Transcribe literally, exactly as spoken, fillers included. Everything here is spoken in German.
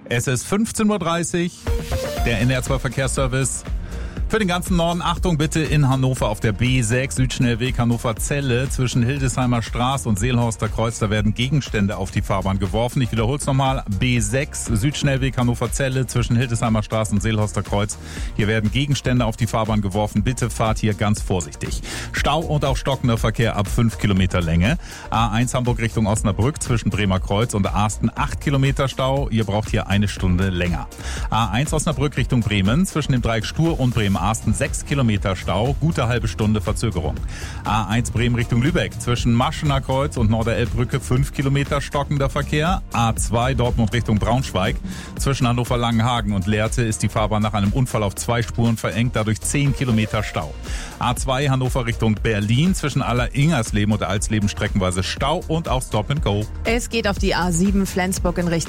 Es ist fünfzehn Uhr dreißig, der N R zwei Verkehrsservice. Für den ganzen Norden, Achtung bitte, in Hannover auf der B sechs, Südschnellweg Hannover-Zelle, zwischen Hildesheimer Straße und Seelhorster Kreuz, da werden Gegenstände auf die Fahrbahn geworfen. Ich wiederhole es nochmal, B sechs, Südschnellweg Hannover-Zelle, zwischen Hildesheimer Straße und Seelhorster Kreuz. Hier werden Gegenstände auf die Fahrbahn geworfen. Bitte fahrt hier ganz vorsichtig. Stau und auch stockender Verkehr ab fünf Kilometer Länge. A eins Hamburg Richtung Osnabrück zwischen Bremer Kreuz und Asten acht Kilometer Stau. Ihr braucht hier eine Stunde länger. A eins Osnabrück Richtung Bremen zwischen dem Dreieck Stur und Bremen Asten sechs Kilometer Stau, gute halbe Stunde Verzögerung. A eins Bremen Richtung Lübeck zwischen Maschener Kreuz und Norderelbbrücke fünf Kilometer stockender Verkehr. A zwei Dortmund Richtung Braunschweig zwischen Hannover-Langenhagen und Lehrte ist die Fahrbahn nach einem Unfall auf zwei Spuren verengt, dadurch zehn Kilometer Stau. A zwei Hannover Richtung Berlin zwischen Aller-Ingersleben und Alsleben streckenweise Stau und auch Stop and Go. Es geht auf die A sieben Flensburg in Richtung